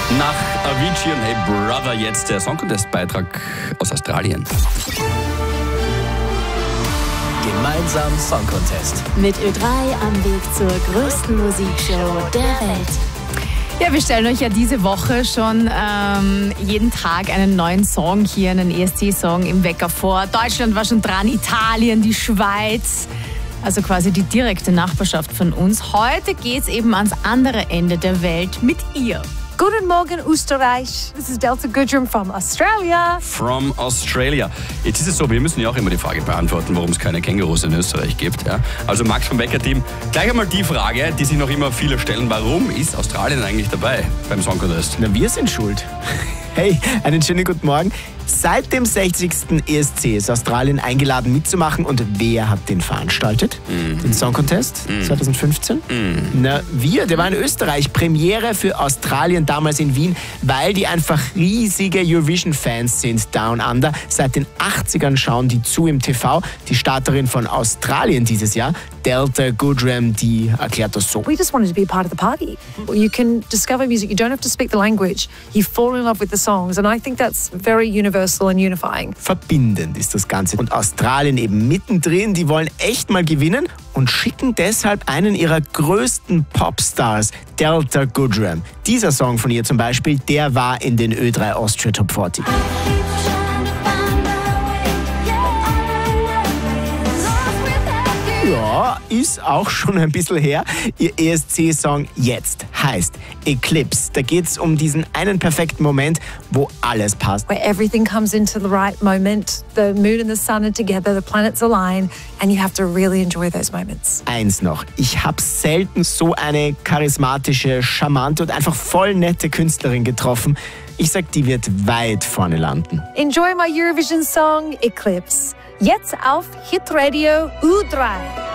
Nach Avicii und Hey Brother jetzt der Song Contest-Beitrag aus Australien. Gemeinsam Song Contest. Mit Ö3 am Weg zur größten Musikshow der Welt. Ja, wir stellen euch ja diese Woche schon jeden Tag einen neuen Song hier, einen ESC-Song im Wecker vor. Deutschland war schon dran, Italien, die Schweiz, also quasi die direkte Nachbarschaft von uns. Heute geht's eben ans andere Ende der Welt mit ihr. Guten Morgen, Österreich. This is Delta Goodrum from Australia. From Australia. Jetzt ist es so, wir müssen ja auch immer die Frage beantworten, warum es keine Kängurus in Österreich gibt. Ja? Also Max vom Wecker-Team, gleich einmal die Frage, die sich noch immer viele stellen. Warum ist Australien eigentlich dabei beim Song Contest? Na, wir sind schuld. Hey, einen schönen guten Morgen. Seit dem 60. ESC ist Australien eingeladen mitzumachen. Und wer hat den veranstaltet? Den Song Contest 2015? Na, der war in Österreich. Premiere für Australien damals in Wien, weil die einfach riesige Eurovision-Fans sind, Down Under. Seit den 80ern schauen die zu im TV. Die Starterin von Australien dieses Jahr, Delta Goodrum, die erklärt das so. We just wanted to be a part of the party. You can discover music. You don't have to speak the language. You fall in love with the songs. And I think that's very universal and unifying. Verbindend ist das Ganze. Und Australien eben mittendrin, die wollen echt mal gewinnen und schicken deshalb einen ihrer größten Popstars, Delta Goodrum. Dieser Song von ihr zum Beispiel, der war in den Ö3 Austria Top 40. Ja, ist auch schon ein bisschen her. Ihr ESC-Song jetzt heißt Eclipse. Da geht es um diesen einen perfekten Moment, wo alles passt. Where everything comes into the right moment. The moon and the sun are together, the planets align, and you have to really enjoy those moments. Eins noch, ich habe selten so eine charismatische, charmante und einfach voll nette Künstlerin getroffen. Ich sag, die wird weit vorne landen. Enjoy my Eurovision song Eclipse. Jetzt auf Hitradio U3.